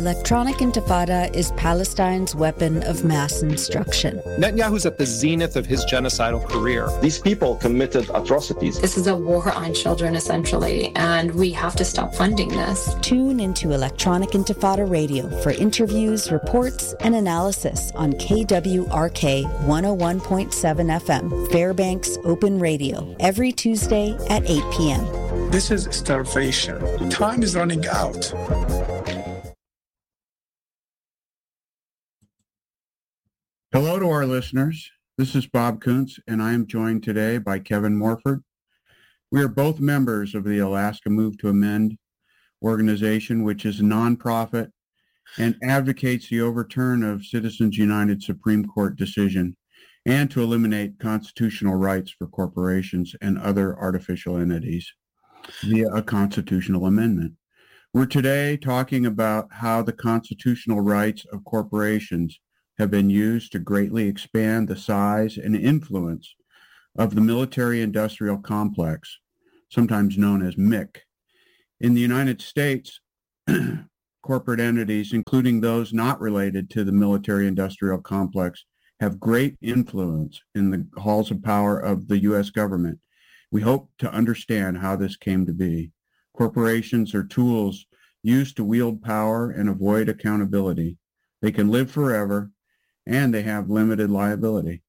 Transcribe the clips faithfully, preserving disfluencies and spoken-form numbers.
Electronic Intifada is Palestine's weapon of mass instruction. Netanyahu's at the zenith of his genocidal career. These people committed atrocities. This is a war on children, essentially, and we have to stop funding this. Tune into Electronic Intifada Radio for interviews, reports, and analysis on K W R K one oh one point seven F M, Fairbanks Open Radio, every Tuesday at eight p.m. This is starvation. Time is running out. Hello to our listeners. This is Bob Kuntz, and I am joined today by Kevin Morford. We are both members of the Alaska Move to Amend organization, which is a nonprofit and advocates the overturn of Citizens United Supreme Court decision and to eliminate constitutional rights for corporations and other artificial entities via a constitutional amendment. We're today talking about how the constitutional rights of corporations have been used to greatly expand the size and influence of the military-industrial complex, sometimes known as M I C. In the United States, corporate entities, including those not related to the military-industrial complex, have great influence in the halls of power of the U S government. We hope to understand how this came to be. Corporations are tools used to wield power and avoid accountability. They can live forever, and they have limited liability.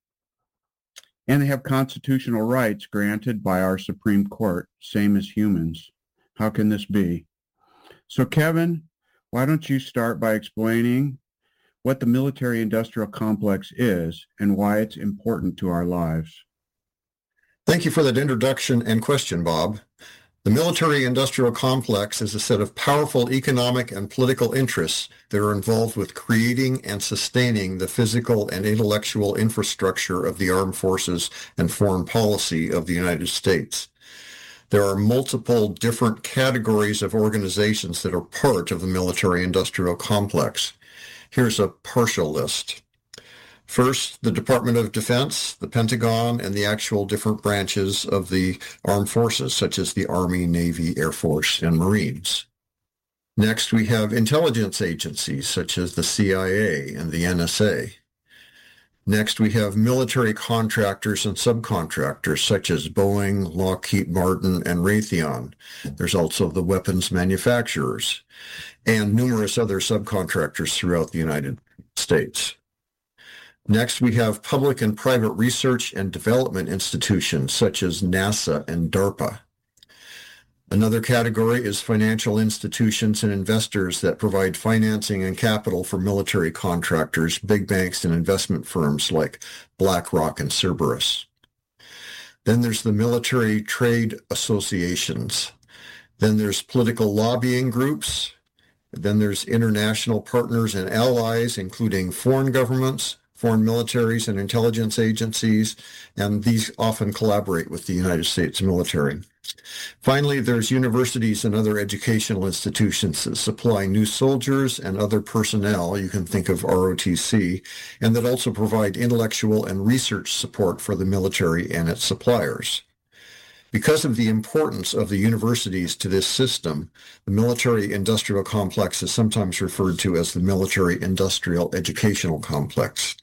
And they have constitutional rights granted by our Supreme Court, same as humans. How can this be? So Kevin, why don't you start by explaining what the military-industrial complex is and why it's important to our lives? Thank you for that introduction and question, Bob. The military-industrial complex is a set of powerful economic and political interests that are involved with creating and sustaining the physical and intellectual infrastructure of the armed forces and foreign policy of the United States. There are multiple different categories of organizations that are part of the military-industrial complex. Here's a partial list. First, the Department of Defense, the Pentagon, and the actual different branches of the armed forces, such as the Army, Navy, Air Force, and Marines. Next, we have intelligence agencies, such as the C I A and the N S A. Next, we have military contractors and subcontractors, such as Boeing, Lockheed Martin, and Raytheon. There's also the weapons manufacturers, and numerous other subcontractors throughout the United States. Next, we have public and private research and development institutions such as NASA and DARPA. Another category is financial institutions and investors that provide financing and capital for military contractors, big banks, and investment firms like BlackRock and Cerberus. Then there's the military trade associations. Then there's political lobbying groups. Then there's international partners and allies, including foreign governments, foreign militaries, and intelligence agencies, and these often collaborate with the United States military. Finally, there's universities and other educational institutions that supply new soldiers and other personnel, you can think of R O T C, and that also provide intellectual and research support for the military and its suppliers. Because of the importance of the universities to this system, the military-industrial complex is sometimes referred to as the military-industrial educational complex.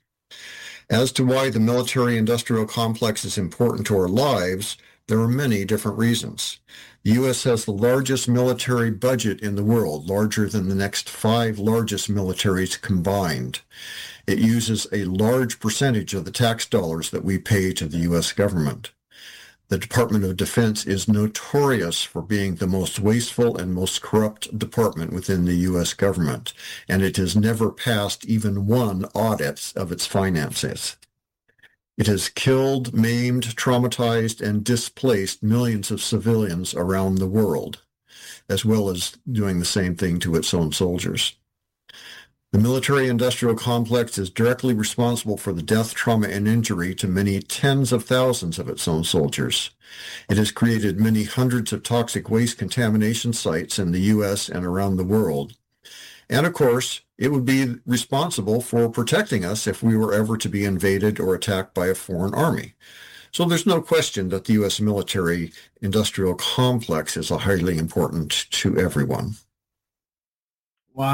As to why the military-industrial complex is important to our lives, there are many different reasons. The U S has the largest military budget in the world, larger than the next five largest militaries combined. It uses a large percentage of the tax dollars that we pay to the U S government. The Department of Defense is notorious for being the most wasteful and most corrupt department within the U S government, and it has never passed even one audit of its finances. It has killed, maimed, traumatized, and displaced millions of civilians around the world, as well as doing the same thing to its own soldiers. The military-industrial complex is directly responsible for the death, trauma, and injury to many tens of thousands of its own soldiers. It has created many hundreds of toxic waste contamination sites in the U S and around the world. And of course, it would be responsible for protecting us if we were ever to be invaded or attacked by a foreign army. So there's no question that the U S military-industrial complex is highly important to everyone. Wow.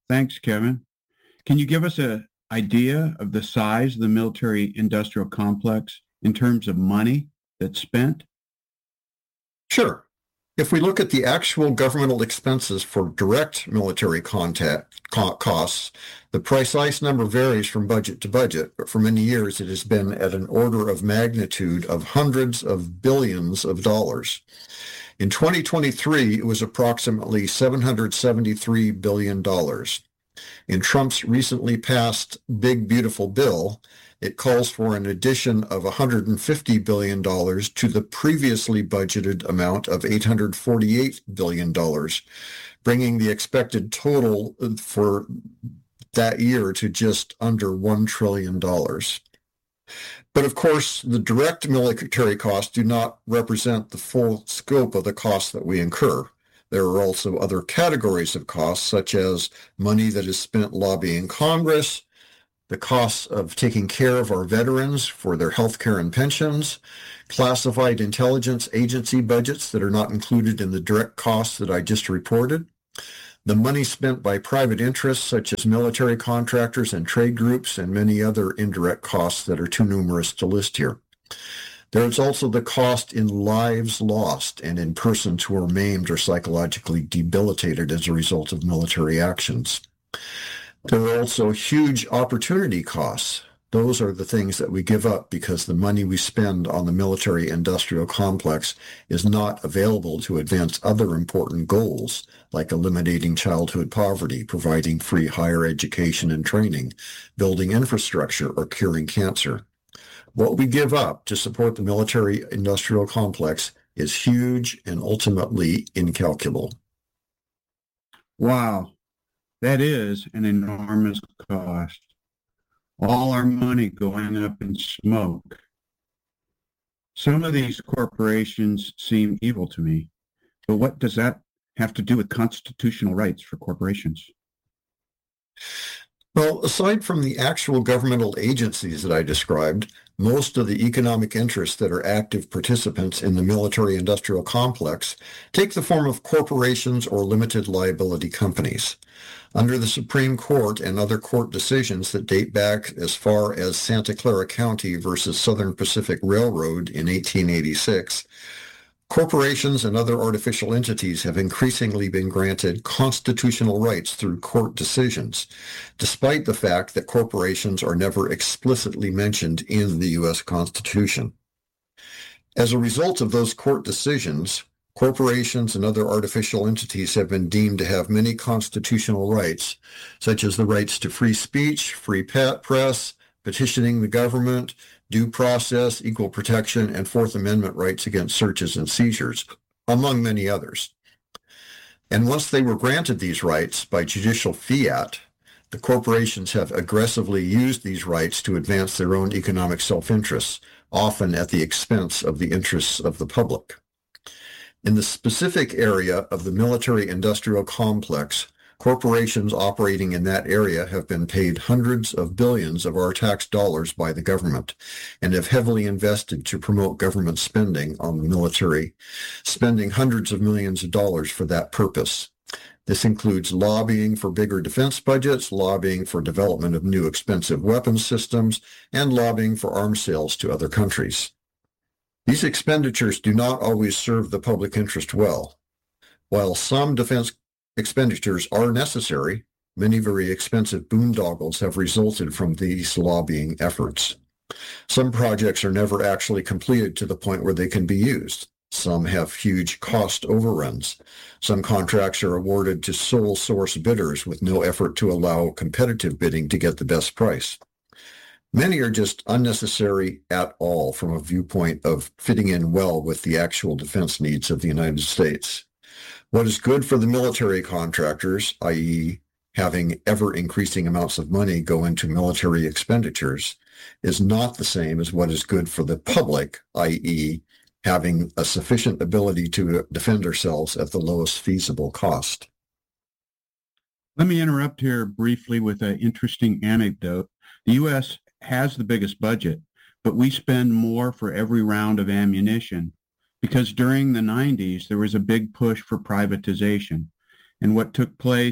Thanks, Kevin. Can you give us an idea of the size of the military-industrial complex in terms of money that's spent? Sure. If we look at the actual governmental expenses for direct military contact co- costs, the precise number varies from budget to budget, but for many years it has been at an order of magnitude of hundreds of billions of dollars. In twenty twenty-three, it was approximately seven hundred seventy-three billion dollars. In Trump's recently passed Big Beautiful Bill, it calls for an addition of one hundred fifty billion dollars to the previously budgeted amount of eight hundred forty-eight billion dollars, bringing the expected total for that year to just under one trillion dollars. But of course, the direct military costs do not represent the full scope of the costs that we incur. There are also other categories of costs, such as money that is spent lobbying Congress, the costs of taking care of our veterans for their health care and pensions, classified intelligence agency budgets that are not included in the direct costs that I just reported, the money spent by private interests such as military contractors and trade groups, and many other indirect costs that are too numerous to list here. There is also the cost in lives lost and in persons who are maimed or psychologically debilitated as a result of military actions. There are also huge opportunity costs. Those are the things that we give up because the money we spend on the military-industrial complex is not available to advance other important goals, like eliminating childhood poverty, providing free higher education and training, building infrastructure, or curing cancer. What we give up to support the military-industrial complex is huge and ultimately incalculable. Wow, that is an enormous cost. All our money going up in smoke. Some of these corporations seem evil to me, but what does that have to do with constitutional rights for corporations? Well, aside from the actual governmental agencies that I described, most of the economic interests that are active participants in the military-industrial complex take the form of corporations or limited liability companies. Under the Supreme Court and other court decisions that date back as far as Santa Clara County versus Southern Pacific Railroad in eighteen eighty-six, corporations and other artificial entities have increasingly been granted constitutional rights through court decisions, despite the fact that corporations are never explicitly mentioned in the U S Constitution. As a result of those court decisions, corporations and other artificial entities have been deemed to have many constitutional rights, such as the rights to free speech, free press, petitioning the government, due process, equal protection, and Fourth Amendment rights against searches and seizures, among many others. And once they were granted these rights by judicial fiat, the corporations have aggressively used these rights to advance their own economic self-interests, often at the expense of the interests of the public. In the specific area of the military-industrial complex, corporations operating in that area have been paid hundreds of billions of our tax dollars by the government and have heavily invested to promote government spending on the military, spending hundreds of millions of dollars for that purpose. This includes lobbying for bigger defense budgets, lobbying for development of new expensive weapons systems, and lobbying for arms sales to other countries. These expenditures do not always serve the public interest well. While some defense expenditures are necessary, many very expensive boondoggles have resulted from these lobbying efforts. Some projects are never actually completed to the point where they can be used. Some have huge cost overruns. Some contracts are awarded to sole source bidders with no effort to allow competitive bidding to get the best price. Many are just unnecessary at all from a viewpoint of fitting in well with the actual defense needs of the United States. What is good for the military contractors, that is having ever-increasing amounts of money go into military expenditures, is not the same as what is good for the public, that is having a sufficient ability to defend ourselves at the lowest feasible cost. Let me interrupt here briefly with an interesting anecdote. The U S has the biggest budget, but we spend more for every round of ammunition because during the nineties, there was a big push for privatization. And what took place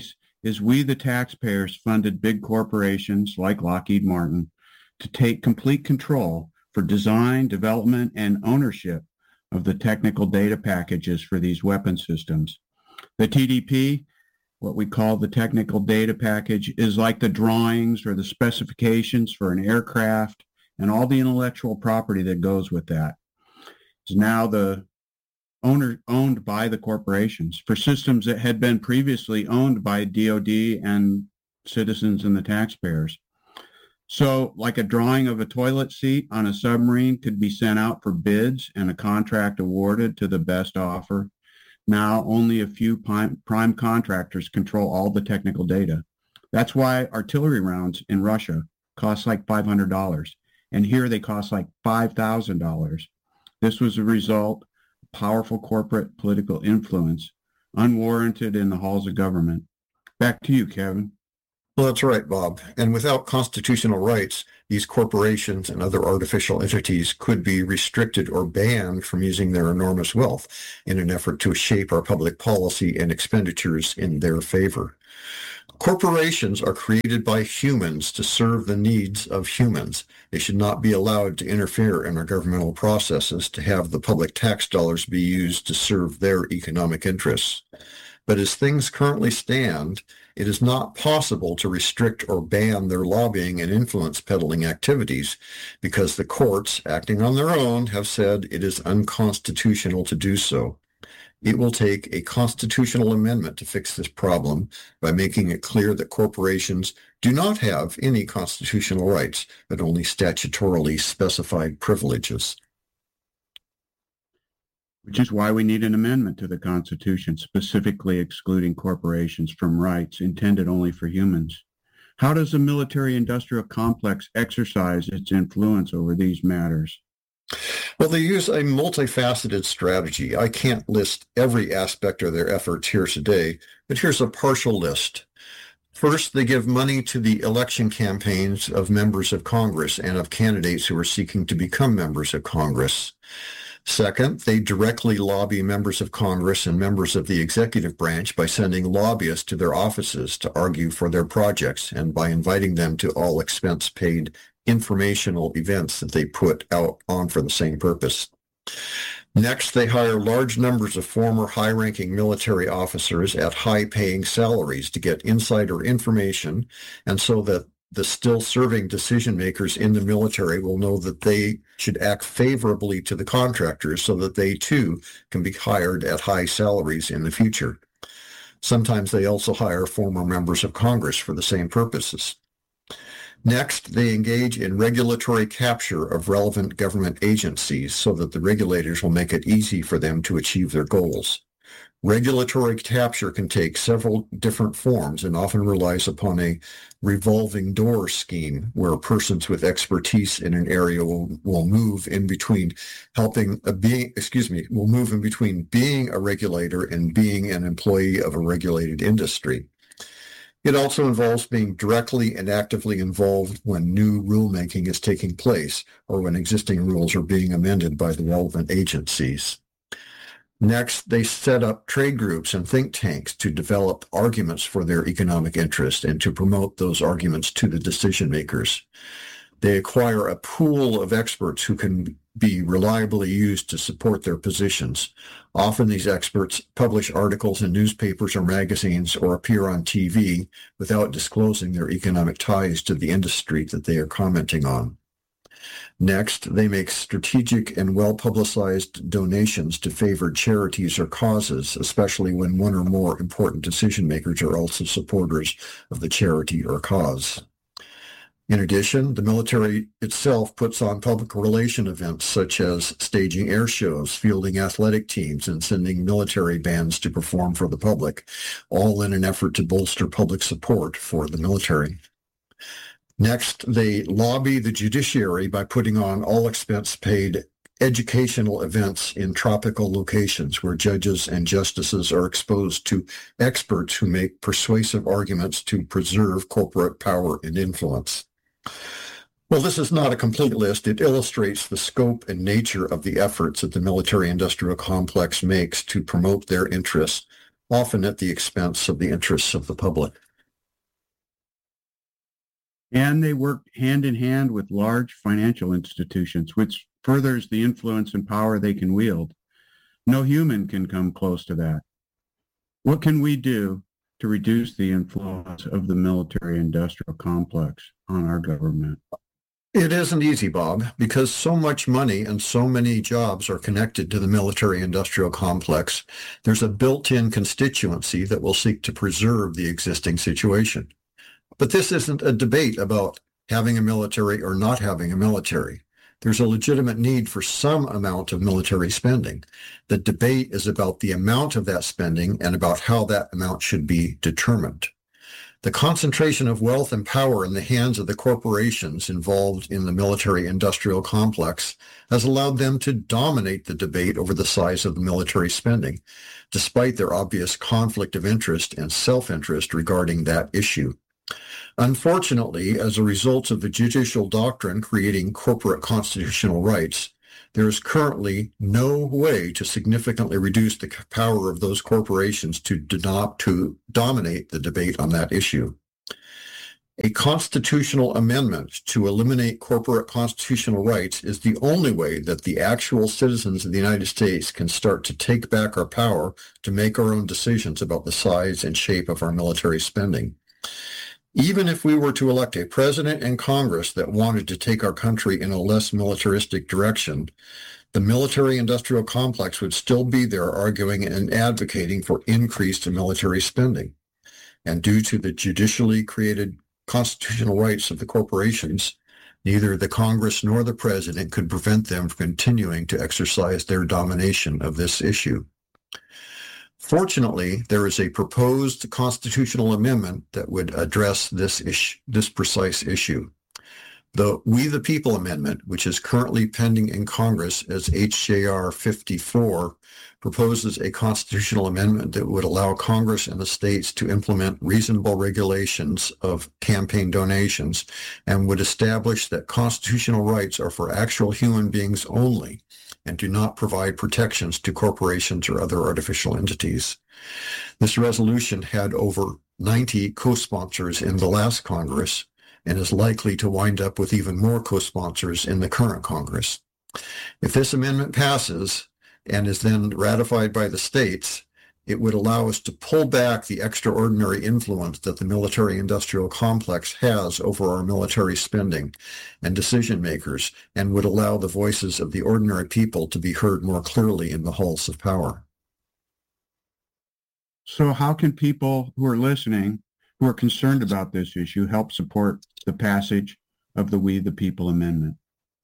is we, the taxpayers, funded big corporations like Lockheed Martin to take complete control for design, development, and ownership of the technical data packages for these weapon systems. The T D P, what we call the technical data package, is like the drawings or the specifications for an aircraft and all the intellectual property that goes with that. It's now the owner owned by the corporations for systems that had been previously owned by D O D and citizens and the taxpayers. So like a drawing of a toilet seat on a submarine could be sent out for bids and a contract awarded to the best offer. Now only a few prime, prime contractors control all the technical data. That's why artillery rounds in Russia cost like five hundred dollars, and here they cost like five thousand dollars. This was a result powerful corporate political influence, unwarranted in the halls of government. Back to you, Kevin. Well, that's right, Bob. And without constitutional rights, these corporations and other artificial entities could be restricted or banned from using their enormous wealth in an effort to shape our public policy and expenditures in their favor. Corporations are created by humans to serve the needs of humans. They should not be allowed to interfere in our governmental processes to have the public tax dollars be used to serve their economic interests. But as things currently stand, it is not possible to restrict or ban their lobbying and influence peddling activities because the courts, acting on their own, have said it is unconstitutional to do so. It will take a constitutional amendment to fix this problem by making it clear that corporations do not have any constitutional rights, but only statutorily specified privileges. Which is why we need an amendment to the Constitution, specifically excluding corporations from rights intended only for humans. How does the military-industrial complex exercise its influence over these matters? Well, they use a multifaceted strategy. I can't list every aspect of their efforts here today, but here's a partial list. First, they give money to the election campaigns of members of Congress and of candidates who are seeking to become members of Congress. Second, they directly lobby members of Congress and members of the executive branch by sending lobbyists to their offices to argue for their projects and by inviting them to all expense-paid informational events that they put out on for the same purpose. Next, they hire large numbers of former high-ranking military officers at high-paying salaries to get insider information, and so that the still-serving decision-makers in the military will know that they should act favorably to the contractors so that they, too, can be hired at high salaries in the future. Sometimes they also hire former members of Congress for the same purposes. Next, they engage in regulatory capture of relevant government agencies so that the regulators will make it easy for them to achieve their goals. Regulatory capture can take several different forms and often relies upon a revolving door scheme where persons with expertise in an area will, will move in between helping a being, excuse me, will move in between being a regulator and being an employee of a regulated industry. It also involves being directly and actively involved when new rulemaking is taking place or when existing rules are being amended by the relevant agencies. Next, they set up trade groups and think tanks to develop arguments for their economic interest and to promote those arguments to the decision makers. They acquire a pool of experts who can be reliably used to support their positions. Often these experts publish articles in newspapers or magazines or appear on T V without disclosing their economic ties to the industry that they are commenting on. Next, they make strategic and well-publicized donations to favored charities or causes, especially when one or more important decision-makers are also supporters of the charity or cause. In addition, the military itself puts on public relation events such as staging air shows, fielding athletic teams, and sending military bands to perform for the public, all in an effort to bolster public support for the military. Next, they lobby the judiciary by putting on all expense-paid educational events in tropical locations where judges and justices are exposed to experts who make persuasive arguments to preserve corporate power and influence. Well, this is not a complete list. It illustrates the scope and nature of the efforts that the military-industrial complex makes to promote their interests, often at the expense of the interests of the public. And they work hand in hand with large financial institutions, which furthers the influence and power they can wield. No human can come close to that. What can we do to reduce the influence of the military-industrial complex on our government? It isn't easy, Bob, because so much money and so many jobs are connected to the military-industrial complex. There's a built-in constituency that will seek to preserve the existing situation. But this isn't a debate about having a military or not having a military. There's a legitimate need for some amount of military spending. The debate is about the amount of that spending and about how that amount should be determined. The concentration of wealth and power in the hands of the corporations involved in the military-industrial complex has allowed them to dominate the debate over the size of the military spending, despite their obvious conflict of interest and self-interest regarding that issue. Unfortunately, as a result of the judicial doctrine creating corporate constitutional rights, there is currently no way to significantly reduce the power of those corporations to, do- to dominate the debate on that issue. A constitutional amendment to eliminate corporate constitutional rights is the only way that the actual citizens of the United States can start to take back our power to make our own decisions about the size and shape of our military spending. Even if we were to elect a president and Congress that wanted to take our country in a less militaristic direction, the military-industrial complex would still be there arguing and advocating for increased military spending. And due to the judicially created constitutional rights of the corporations, neither the Congress nor the president could prevent them from continuing to exercise their domination of this issue. Fortunately, there is a proposed constitutional amendment that would address this issue, this precise issue. The We the People Amendment, which is currently pending in Congress as H J R fifty-four, proposes a constitutional amendment that would allow Congress and the states to implement reasonable regulations of campaign donations and would establish that constitutional rights are for actual human beings only and do not provide protections to corporations or other artificial entities. This resolution had over ninety co-sponsors in the last Congress and is likely to wind up with even more co-sponsors in the current Congress. If this amendment passes and is then ratified by the states, it would allow us to pull back the extraordinary influence that the military-industrial complex has over our military spending and decision makers, and would allow the voices of the ordinary people to be heard more clearly in the halls of power. So how can people who are listening, who are concerned about this issue, help support the passage of the We the People Amendment?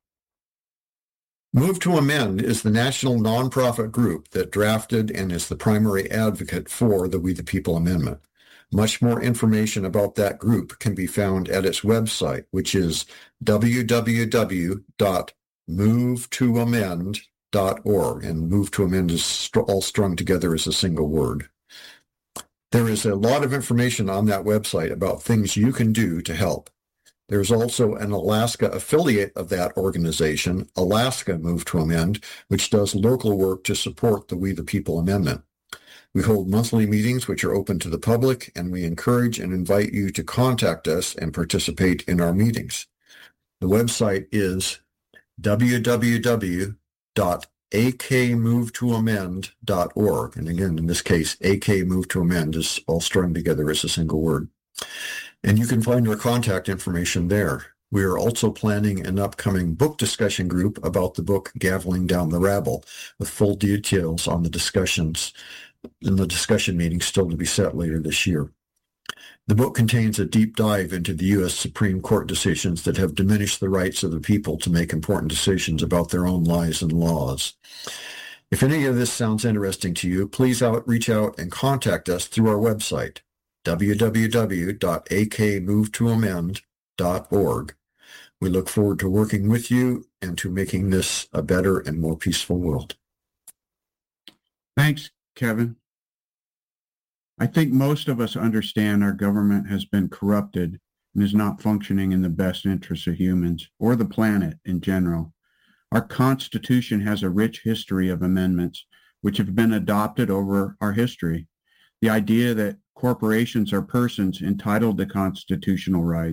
Move to Amend is the national nonprofit group that drafted and is the primary advocate for the We the People Amendment. Much more information about that group can be found at its website, which is w w w dot move to amend dot org, and Move to Amend is st- all strung together as a single word. There is a lot of information on that website about things you can do to help. There's also an Alaska affiliate of that organization, Alaska Move to Amend, which does local work to support the We the People Amendment. We hold monthly meetings which are open to the public, and we encourage and invite you to contact us and participate in our meetings. The website is w w w dot a k move to amend dot org. And again, in this case, A K Move to Amend is all strung together as a single word. And you can find our contact information there. We are also planning an upcoming book discussion group about the book Gaveling Down the Rabble, with full details on the discussions in the discussion meeting still to be set later this year. The book contains a deep dive into the U S Supreme Court decisions that have diminished the rights of the people to make important decisions about their own lives and laws. If any of this sounds interesting to you, please out, reach out and contact us through our website, w w w dot a k move to amend dot org. We look forward to working with you and to making this a better and more peaceful world. Thanks, Kevin. I think most of us understand our government has been corrupted and is not functioning in the best interests of humans or the planet in general. Our Constitution has a rich history of amendments which have been adopted over our history. The idea that corporations are persons entitled to constitutional rights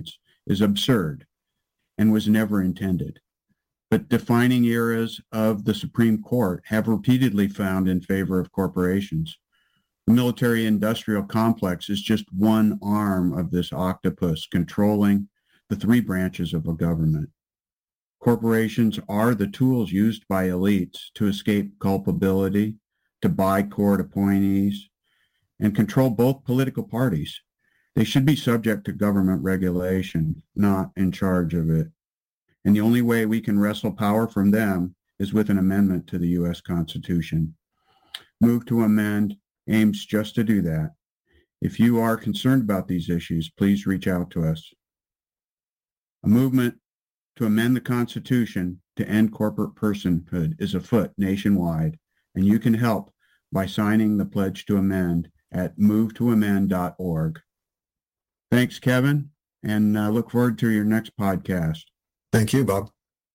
is absurd and was never intended. But defining eras of the Supreme Court have repeatedly found in favor of corporations. The military-industrial complex is just one arm of this octopus controlling the three branches of a government. Corporations are the tools used by elites to escape culpability, to buy court appointees, and control both political parties. They should be subject to government regulation, not in charge of it. And the only way we can wrestle power from them is with an amendment to the U S Constitution. Move to Amend aims just to do that. If you are concerned about these issues, please reach out to us. A movement to amend the Constitution to end corporate personhood is afoot nationwide, and you can help by signing the Pledge to Amend at move to amend dot org. Thanks, Kevin, and I look forward to your next podcast. Thank you, Bob.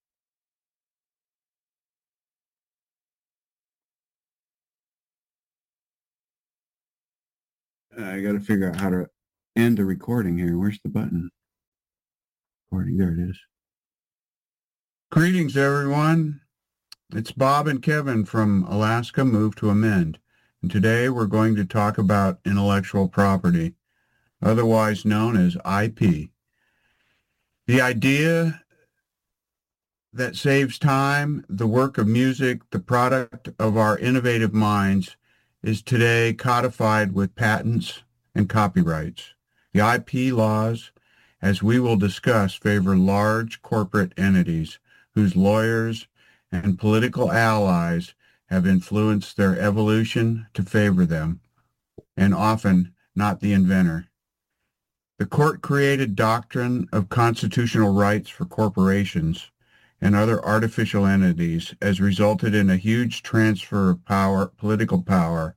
I got to figure out how to end the recording here. Where's the button? Recording, there it is. Greetings, everyone. It's Bob and Kevin from Alaska Move to Amend, and today we're going to talk about intellectual property, otherwise known as I P. The idea that saves time, the work of music, the product of our innovative minds, is today codified with patents and copyrights. The I P laws, as we will discuss, favor large corporate entities whose lawyers and political allies have influenced their evolution to favor them, and often not the inventor. The court-created doctrine of constitutional rights for corporations and other artificial entities has resulted in a huge transfer of power, political power,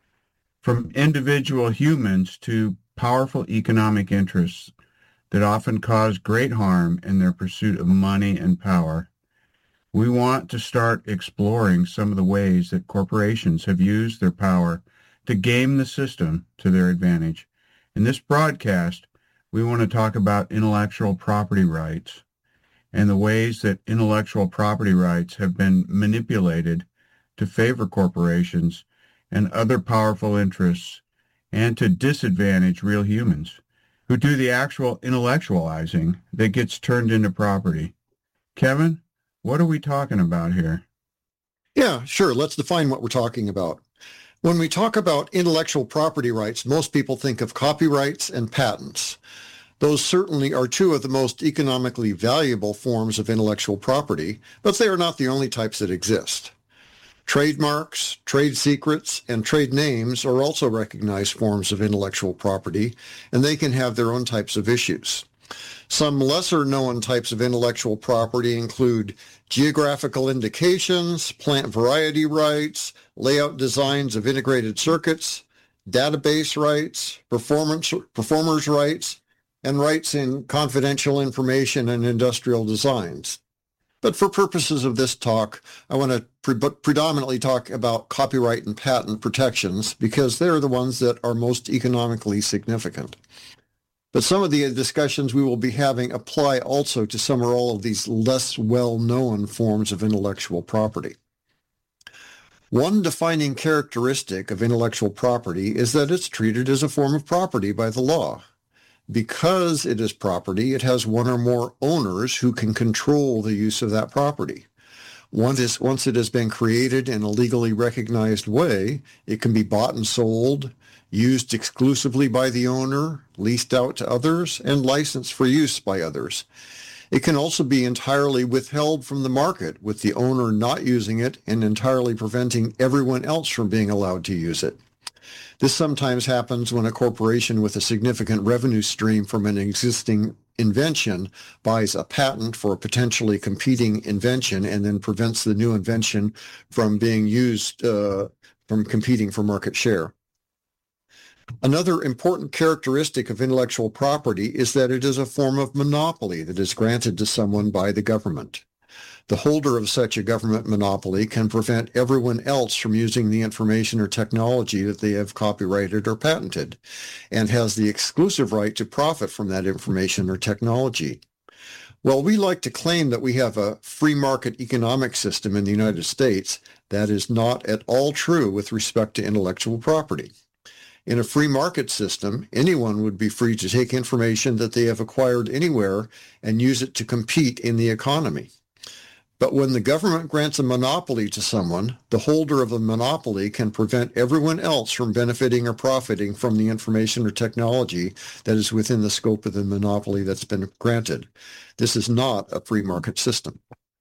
from individual humans to powerful economic interests that often cause great harm in their pursuit of money and power. We want to start exploring some of the ways that corporations have used their power to game the system to their advantage. In this broadcast, we want to talk about intellectual property rights and the ways that intellectual property rights have been manipulated to favor corporations and other powerful interests and to disadvantage real humans who do the actual intellectualizing that gets turned into property. Kevin, what are we talking about here? Yeah, sure. Let's define what we're talking about. When we talk about intellectual property rights, most people think of copyrights and patents. Those certainly are two of the most economically valuable forms of intellectual property, but they are not the only types that exist. Trademarks, trade secrets, and trade names are also recognized forms of intellectual property, and they can have their own types of issues. Some lesser-known types of intellectual property include geographical indications, plant variety rights, layout designs of integrated circuits, database rights, performance, performers' rights, and rights in confidential information and industrial designs. But for purposes of this talk, I want to pre- predominantly talk about copyright and patent protections because they're the ones that are most economically significant. But some of the discussions we will be having apply also to some or all of these less well-known forms of intellectual property. One defining characteristic of intellectual property is that it's treated as a form of property by the law. Because it is property, it has one or more owners who can control the use of that property. Once, once it has been created in a legally recognized way, it can be bought and sold, used exclusively by the owner, leased out to others, and licensed for use by others. It can also be entirely withheld from the market, with the owner not using it and entirely preventing everyone else from being allowed to use it. This sometimes happens when a corporation with a significant revenue stream from an existing invention buys a patent for a potentially competing invention and then prevents the new invention from being used, uh, from competing for market share. Another important characteristic of intellectual property is that it is a form of monopoly that is granted to someone by the government. The holder of such a government monopoly can prevent everyone else from using the information or technology that they have copyrighted or patented, and has the exclusive right to profit from that information or technology. While we like to claim that we have a free market economic system in the United States, that is not at all true with respect to intellectual property. In a free market system, anyone would be free to take information that they have acquired anywhere and use it to compete in the economy. But when the government grants a monopoly to someone, the holder of the monopoly can prevent everyone else from benefiting or profiting from the information or technology that is within the scope of the monopoly that's been granted. This is not a free market system.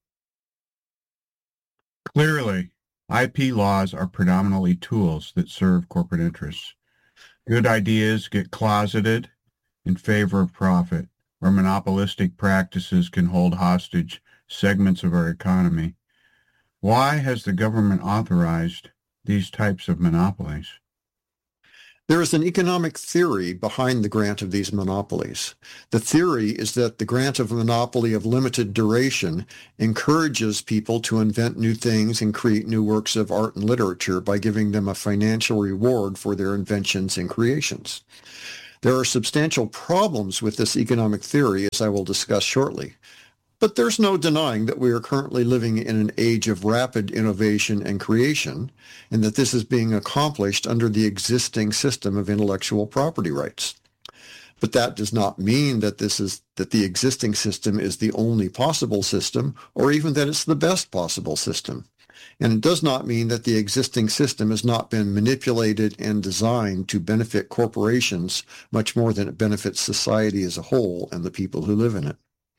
Clearly, I P laws are predominantly tools that serve corporate interests. Good ideas get closeted in favor of profit, or monopolistic practices can hold hostage segments of our economy. Why has the government authorized these types of monopolies? There is an economic theory behind the grant of these monopolies. The theory is that the grant of a monopoly of limited duration encourages people to invent new things and create new works of art and literature by giving them a financial reward for their inventions and creations. There are substantial problems with this economic theory, as I will discuss shortly. But there's no denying that we are currently living in an age of rapid innovation and creation, and that this is being accomplished under the existing system of intellectual property rights. But that does not mean that this is that the existing system is the only possible system, or even that it's the best possible system. And it does not mean that the existing system has not been manipulated and designed to benefit corporations much more than it benefits society as a whole and the people who live in it.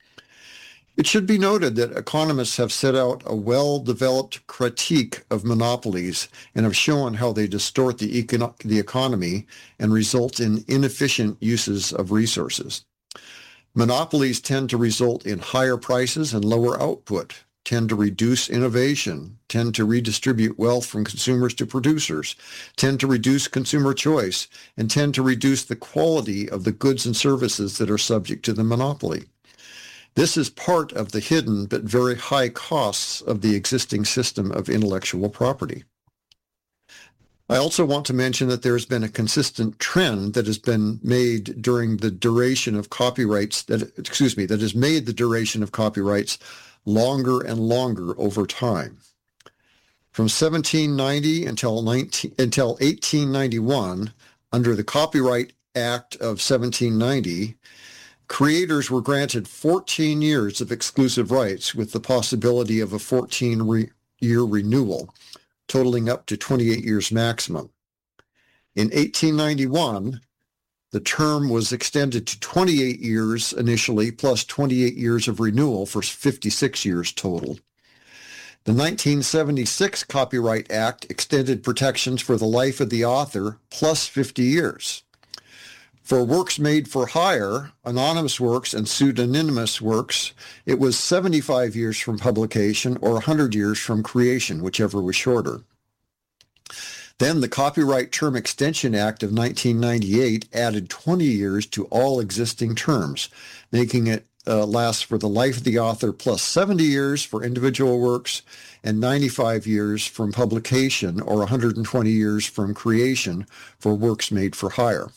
It should be noted that economists have set out a well-developed critique of monopolies and have shown how they distort the, econo- the economy and result in inefficient uses of resources. Monopolies tend to result in higher prices and lower output, tend to reduce innovation, tend to redistribute wealth from consumers to producers, tend to reduce consumer choice, and tend to reduce the quality of the goods and services that are subject to the monopoly. This is part of the hidden but very high costs of the existing system of intellectual property. I also want to mention that there has been a consistent trend that has been made during the duration of copyrights, that, excuse me, that has made the duration of copyrights longer and longer over time. From seventeen ninety until, nineteen, until eighteen ninety-one, under the Copyright Act of seventeen ninety, creators were granted fourteen years of exclusive rights with the possibility of a fourteen-year renewal, totaling up to twenty-eight years maximum. In eighteen ninety-one, the term was extended to twenty-eight years initially, plus twenty-eight years of renewal for fifty-six years total. The nineteen seventy-six Copyright Act extended protections for the life of the author, plus fifty years. For works made for hire, anonymous works, and pseudonymous works, it was seventy-five years from publication or one hundred years from creation, whichever was shorter. Then the Copyright Term Extension Act of nineteen ninety-eight added twenty years to all existing terms, making it uh, last for the life of the author plus seventy years for individual works and ninety-five years from publication or one hundred twenty years from creation for works made for hire.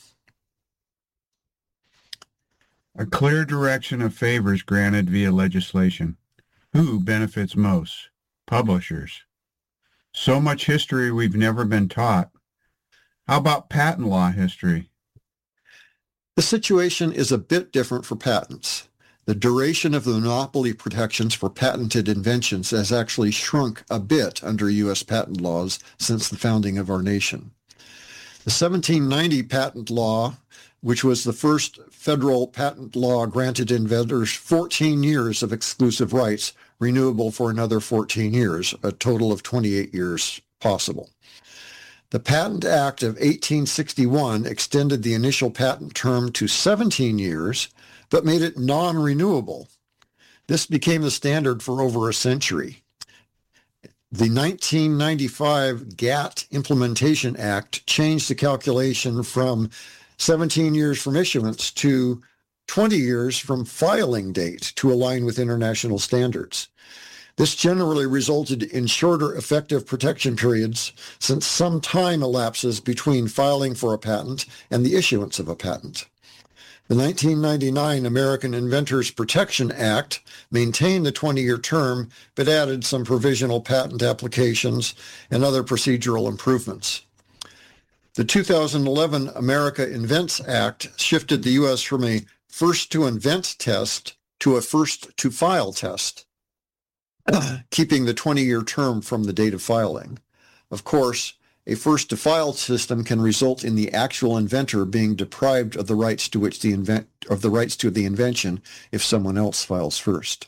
A clear direction of favors granted via legislation. Who benefits most? Publishers. So much history we've never been taught. How about patent law history? The situation is a bit different for patents. The duration of the monopoly protections for patented inventions has actually shrunk a bit under U S patent laws since the founding of our nation. The seventeen ninety patent law, which was the first federal patent law, granted inventors fourteen years of exclusive rights, renewable for another fourteen years, a total of twenty-eight years possible. The Patent Act of eighteen sixty-one extended the initial patent term to seventeen years, but made it non-renewable. This became the standard for over a century. The nineteen ninety-five G A T Implementation Act changed the calculation from seventeen years from issuance to twenty years from filing date to align with international standards. This generally resulted in shorter effective protection periods since some time elapses between filing for a patent and the issuance of a patent. The nineteen ninety-nine American Inventors Protection Act maintained the twenty-year term, but added some provisional patent applications and other procedural improvements. The two thousand eleven America Invents Act shifted the U S from a first-to-invent test to a first-to-file test, keeping the twenty-year term from the date of filing. Of course, a first-to-file system can result in the actual inventor being deprived of the rights to which the invent of the rights to the invention if someone else files first.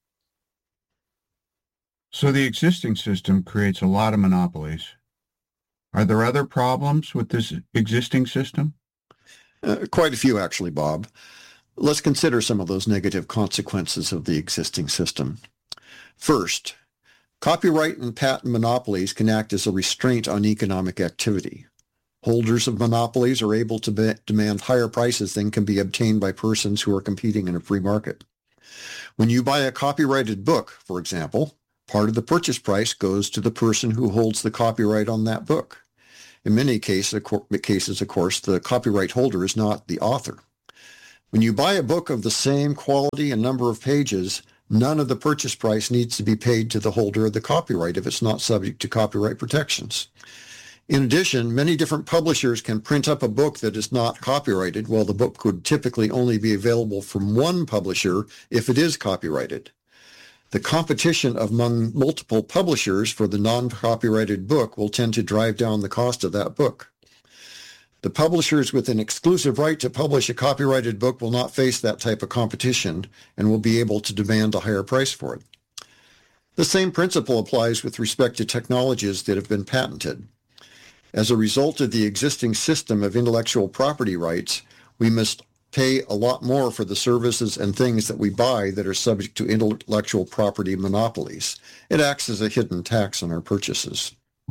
So the existing system creates a lot of monopolies. Are there other problems with this existing system? Uh, quite a few, actually, Bob. Let's consider some of those negative consequences of the existing system. First, copyright and patent monopolies can act as a restraint on economic activity. Holders of monopolies are able to be- demand higher prices than can be obtained by persons who are competing in a free market. When you buy a copyrighted book, for example, part of the purchase price goes to the person who holds the copyright on that book. In many cases, of course, the copyright holder is not the author. When you buy a book of the same quality and number of pages, none of the purchase price needs to be paid to the holder of the copyright if it's not subject to copyright protections. In addition, many different publishers can print up a book that is not copyrighted, while the book could typically only be available from one publisher if it is copyrighted. The competition among multiple publishers for the non-copyrighted book will tend to drive down the cost of that book. The publishers with an exclusive right to publish a copyrighted book will not face that type of competition and will be able to demand a higher price for it. The same principle applies with respect to technologies that have been patented. As a result of the existing system of intellectual property rights, we must pay a lot more for the services and things that we buy that are subject to intellectual property monopolies. It acts as a hidden tax on our purchases.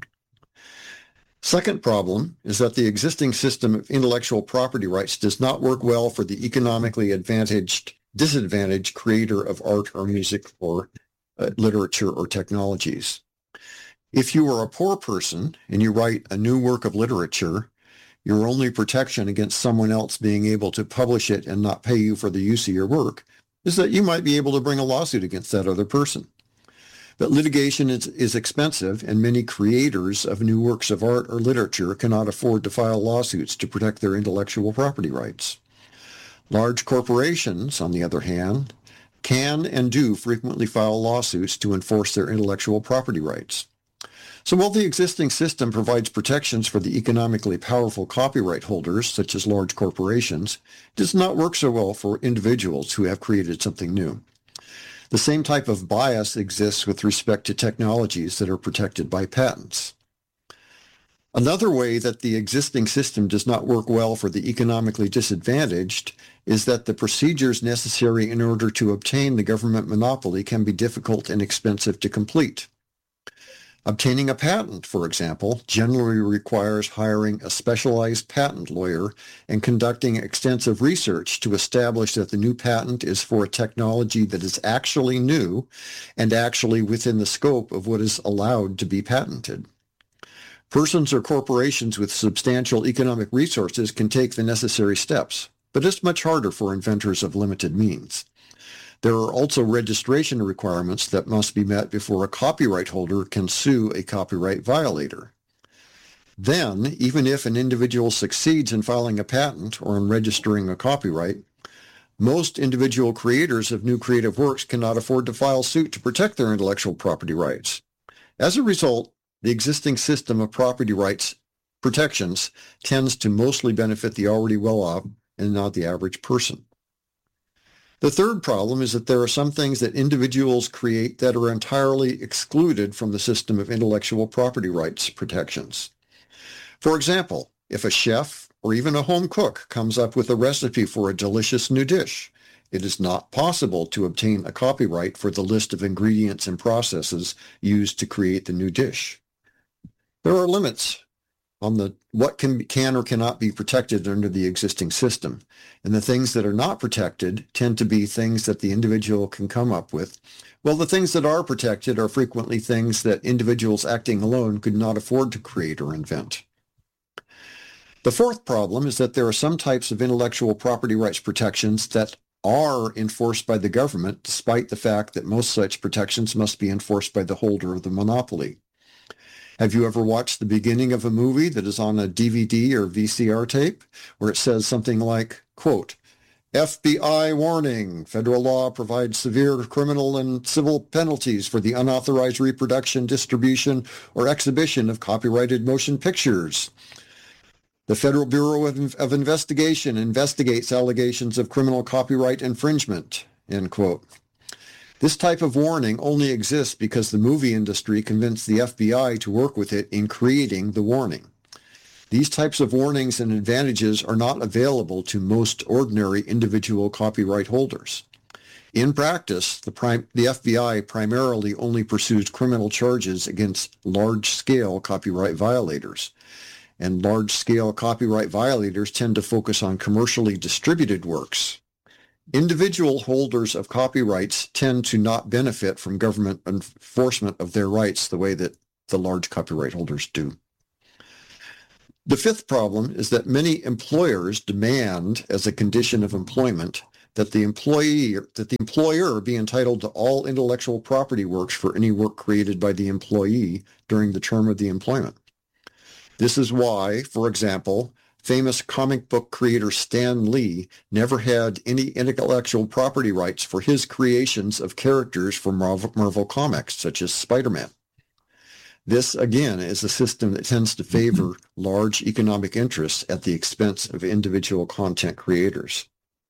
Second problem is that the existing system of intellectual property rights does not work well for the economically advantaged, disadvantaged creator of art or music or uh, literature or technologies. If you are a poor person and you write a new work of literature, your only protection against someone else being able to publish it and not pay you for the use of your work is that you might be able to bring a lawsuit against that other person. But litigation is, is expensive, and many creators of new works of art or literature cannot afford to file lawsuits to protect their intellectual property rights. Large corporations, on the other hand, can and do frequently file lawsuits to enforce their intellectual property rights. So while the existing system provides protections for the economically powerful copyright holders, such as large corporations, it does not work so well for individuals who have created something new. The same type of bias exists with respect to technologies that are protected by patents. Another way that the existing system does not work well for the economically disadvantaged is that the procedures necessary in order to obtain the government monopoly can be difficult and expensive to complete. Obtaining a patent, for example, generally requires hiring a specialized patent lawyer and conducting extensive research to establish that the new patent is for a technology that is actually new and actually within the scope of what is allowed to be patented. Persons or corporations with substantial economic resources can take the necessary steps, but it's much harder for inventors of limited means. There are also registration requirements that must be met before a copyright holder can sue a copyright violator. Then, even if an individual succeeds in filing a patent or in registering a copyright, most individual creators of new creative works cannot afford to file suit to protect their intellectual property rights. As a result, the existing system of property rights protections tends to mostly benefit the already well-off and not the average person. The third problem is that there are some things that individuals create that are entirely excluded from the system of intellectual property rights protections. For example, if a chef or even a home cook comes up with a recipe for a delicious new dish, it is not possible to obtain a copyright for the list of ingredients and processes used to create the new dish. There are limits on the what can can or cannot be protected under the existing system. And the things that are not protected tend to be things that the individual can come up with. Well, the things that are protected are frequently things that individuals acting alone could not afford to create or invent. The fourth problem is that there are some types of intellectual property rights protections that are enforced by the government, despite the fact that most such protections must be enforced by the holder of the monopoly. Have you ever watched the beginning of a movie that is on a D V D or V C R tape, where it says something like, quote, F B I warning, federal law provides severe criminal and civil penalties for the unauthorized reproduction, distribution, or exhibition of copyrighted motion pictures. The Federal Bureau of, of Investigation investigates allegations of criminal copyright infringement, end quote. This type of warning only exists because the movie industry convinced the F B I to work with it in creating the warning. These types of warnings and advantages are not available to most ordinary individual copyright holders. In practice, the, prim- the F B I primarily only pursues criminal charges against large-scale copyright violators. And large-scale copyright violators tend to focus on commercially distributed works. Individual holders of copyrights tend to not benefit from government enforcement of their rights the way that the large copyright holders do. The fifth problem is that many employers demand, as a condition of employment, that the employee that the employer be entitled to all intellectual property works for any work created by the employee during the term of the employment. This is why, for example, famous comic book creator Stan Lee never had any intellectual property rights for his creations of characters from Marvel, Marvel Comics, such as Spider-Man. This, again, is a system that tends to favor large economic interests at the expense of individual content creators.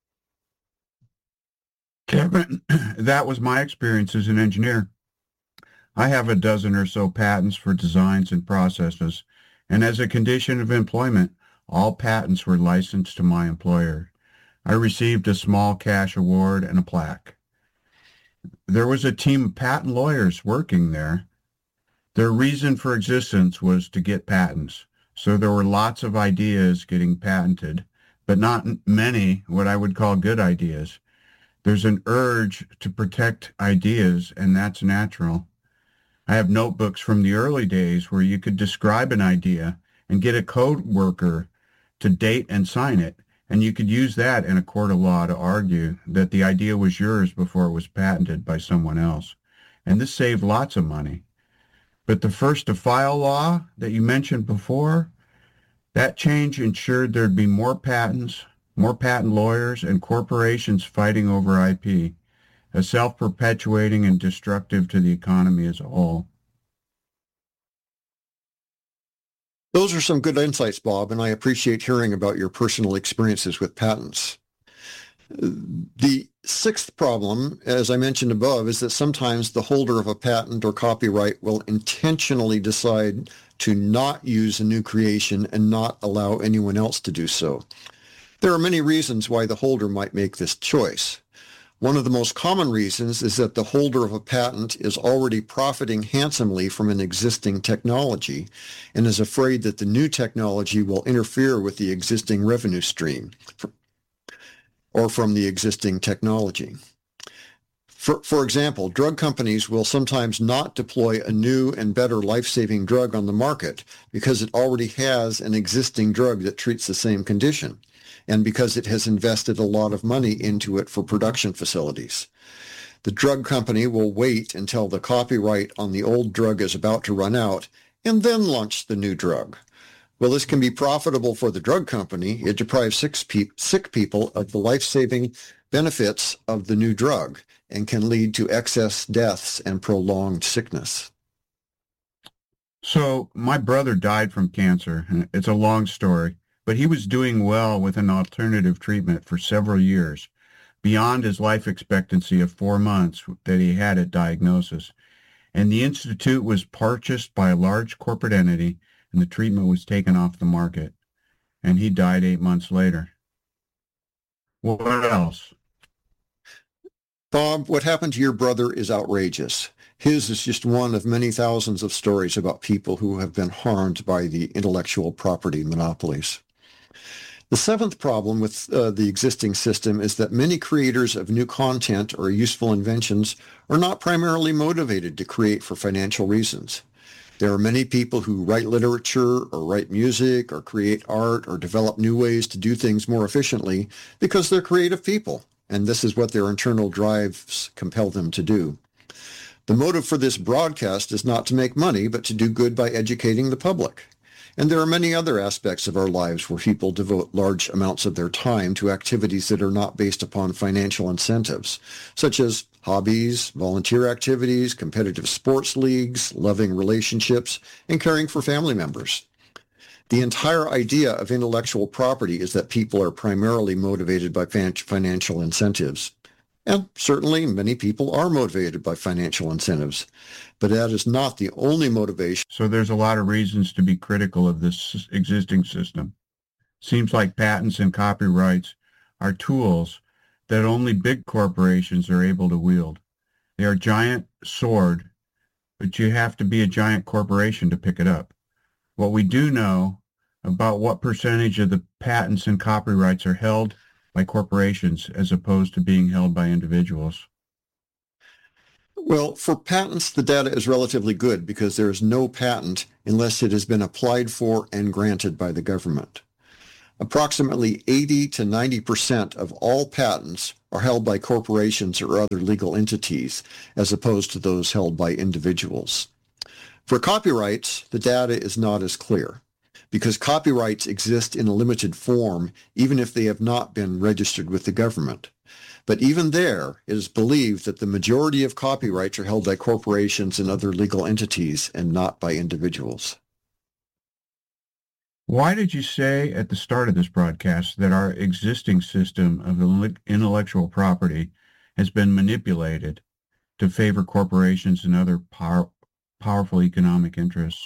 Kevin, that was my experience as an engineer. I have a dozen or so patents for designs and processes, and as a condition of employment, all patents were licensed to my employer. I received a small cash award and a plaque. There was a team of patent lawyers working there. Their reason for existence was to get patents, so there were lots of ideas getting patented, but not many what I would call good ideas. There's an urge to protect ideas, and that's natural. I have notebooks from the early days where you could describe an idea and get a code worker to date and sign it, and you could use that in a court of law to argue that the idea was yours before it was patented by someone else. And this saved lots of money. But the first to file law that you mentioned before, that change ensured there'd be more patents, more patent lawyers, and corporations fighting over I P. A self-perpetuating and destructive to the economy as a whole. Those are some good insights, Bob, and I appreciate hearing about your personal experiences with patents. The sixth problem, as I mentioned above, is that sometimes the holder of a patent or copyright will intentionally decide to not use a new creation and not allow anyone else to do so. There are many reasons why the holder might make this choice. One of the most common reasons is that the holder of a patent is already profiting handsomely from an existing technology and is afraid that the new technology will interfere with the existing revenue stream or from the existing technology. For, for example, drug companies will sometimes not deploy a new and better life-saving drug on the market because it already has an existing drug that treats the same condition, and because it has invested a lot of money into it for production facilities. The drug company will wait until the copyright on the old drug is about to run out and then launch the new drug. Well, this can be profitable for the drug company. It deprives sick, pe- sick people of the life-saving benefits of the new drug and can lead to excess deaths and prolonged sickness. So my brother died from cancer. It's a long story. But he was doing well with an alternative treatment for several years, beyond his life expectancy of four months that he had at diagnosis. And the institute was purchased by a large corporate entity, and the treatment was taken off the market. And he died eight months later. What else? Bob, what happened to your brother is outrageous. His is just one of many thousands of stories about people who have been harmed by the intellectual property monopolies. The seventh problem with uh, the existing system is that many creators of new content or useful inventions are not primarily motivated to create for financial reasons. There are many people who write literature or write music or create art or develop new ways to do things more efficiently because they're creative people, and this is what their internal drives compel them to do. The motive for this broadcast is not to make money, but to do good by educating the public. And there are many other aspects of our lives where people devote large amounts of their time to activities that are not based upon financial incentives, such as hobbies, volunteer activities, competitive sports leagues, loving relationships, and caring for family members. The entire idea of intellectual property is that people are primarily motivated by financial incentives. And certainly many people are motivated by financial incentives, but that is not the only motivation. So there's a lot of reasons to be critical of this existing system. Seems like patents and copyrights are tools that only big corporations are able to wield. They are a giant sword, but you have to be a giant corporation to pick it up. What we do know about what percentage of the patents and copyrights are held by corporations as opposed to being held by individuals? Well, for patents, the data is relatively good because there is no patent unless it has been applied for and granted by the government. Approximately eighty to ninety percent of all patents are held by corporations or other legal entities as opposed to those held by individuals. For copyrights, the data is not as clear, because copyrights exist in a limited form even if they have not been registered with the government. But even there, it is believed that the majority of copyrights are held by corporations and other legal entities and not by individuals. Why did you say at the start of this broadcast that our existing system of intellectual property has been manipulated to favor corporations and other power, powerful economic interests?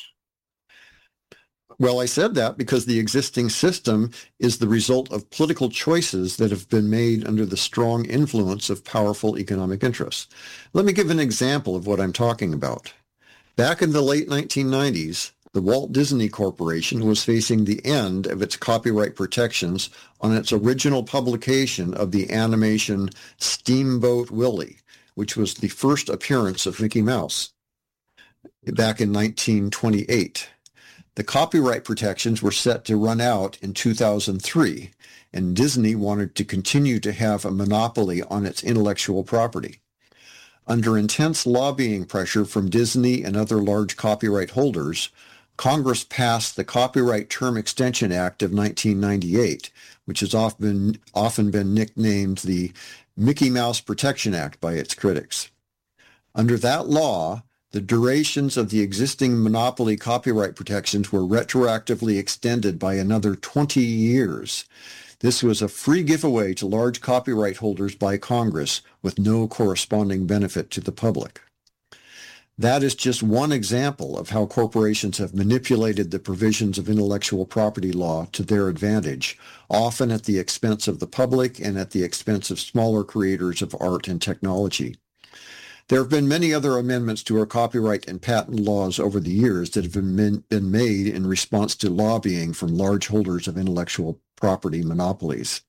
Well, I said that because the existing system is the result of political choices that have been made under the strong influence of powerful economic interests. Let me give an example of what I'm talking about. Back in the late nineteen nineties, the Walt Disney Corporation was facing the end of its copyright protections on its original publication of the animation Steamboat Willie, which was the first appearance of Mickey Mouse back in nineteen twenty-eight. The copyright protections were set to run out in two thousand three, and Disney wanted to continue to have a monopoly on its intellectual property. Under intense lobbying pressure from Disney and other large copyright holders, Congress passed the Copyright Term Extension Act of nineteen ninety-eight, which has often, often been nicknamed the Mickey Mouse Protection Act by its critics. Under that law, the durations of the existing monopoly copyright protections were retroactively extended by another twenty years. This was a free giveaway to large copyright holders by Congress with no corresponding benefit to the public. That is just one example of how corporations have manipulated the provisions of intellectual property law to their advantage, often at the expense of the public and at the expense of smaller creators of art and technology. There have been many other amendments to our copyright and patent laws over the years that have been, been made in response to lobbying from large holders of intellectual property monopolies.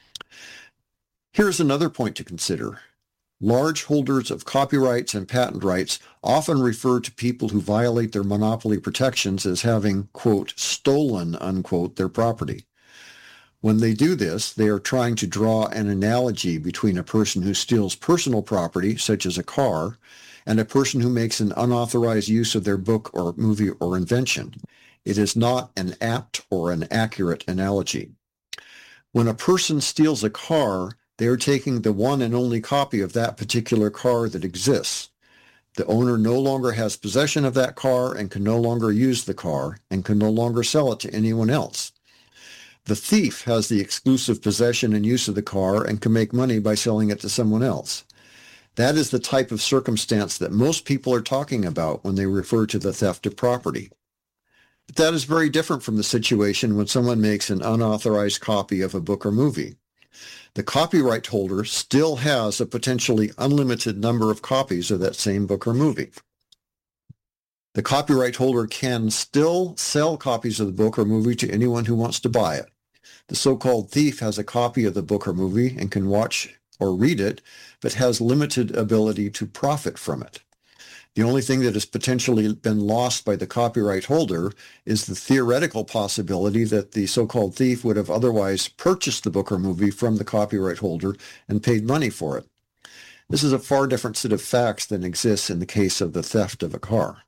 Here's another point to consider. Large holders of copyrights and patent rights often refer to people who violate their monopoly protections as having, quote, stolen, unquote, their property. When they do this, they are trying to draw an analogy between a person who steals personal property, such as a car, and a person who makes an unauthorized use of their book or movie or invention. It is not an apt or an accurate analogy. When a person steals a car, they are taking the one and only copy of that particular car that exists. The owner no longer has possession of that car and can no longer use the car and can no longer sell it to anyone else. The thief has the exclusive possession and use of the car and can make money by selling it to someone else. That is the type of circumstance that most people are talking about when they refer to the theft of property. But that is very different from the situation when someone makes an unauthorized copy of a book or movie. The copyright holder still has a potentially unlimited number of copies of that same book or movie. The copyright holder can still sell copies of the book or movie to anyone who wants to buy it. The so-called thief has a copy of the book or movie and can watch or read it, but has limited ability to profit from it. The only thing that has potentially been lost by the copyright holder is the theoretical possibility that the so-called thief would have otherwise purchased the book or movie from the copyright holder and paid money for it. This is a far different set of facts than exists in the case of the theft of a car.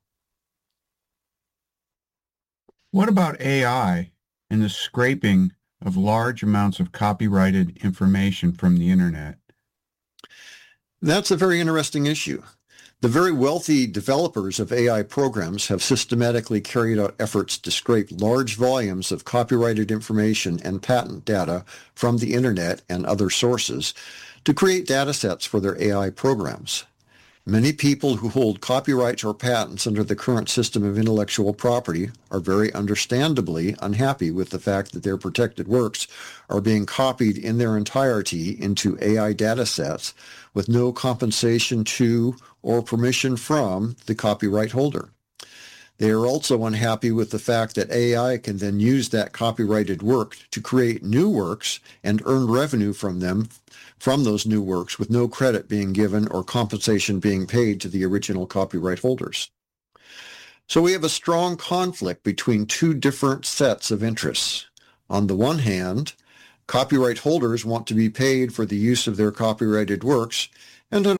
What about A I and the scraping of large amounts of copyrighted information from the internet? That's a very interesting issue. The very wealthy developers of A I programs have systematically carried out efforts to scrape large volumes of copyrighted information and patent data from the internet and other sources to create data sets for their A I programs. Many people who hold copyrights or patents under the current system of intellectual property are very understandably unhappy with the fact that their protected works are being copied in their entirety into A I data sets with no compensation to or permission from the copyright holder. They are also unhappy with the fact that A I can then use that copyrighted work to create new works and earn revenue from them, from those new works, with no credit being given or compensation being paid to the original copyright holders. So we have a strong conflict between two different sets of interests. On the one hand, copyright holders want to be paid for the use of their copyrighted works, and on